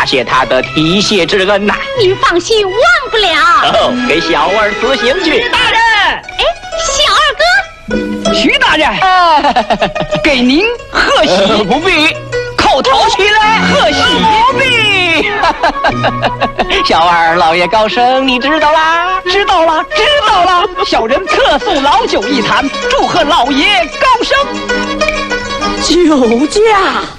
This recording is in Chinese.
谢他的提携之恩呐。 您放心，忘不了。 哦，给小儿辞行去。 大人， 哎，小二哥， 徐大人，给您贺喜， 不必， 叩头起来，贺喜， 不必。小二老爷高升，你知道啦？ 知道了，知道了。小人特送老酒一坛，祝贺老爷高升。 酒驾。